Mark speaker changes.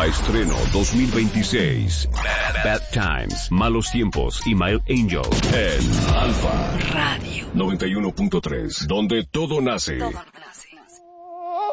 Speaker 1: Nueva estreno 2026. Bad Times, Malos Tiempos y My Angel en Alfa
Speaker 2: Radio
Speaker 1: 91.3, donde todo nace.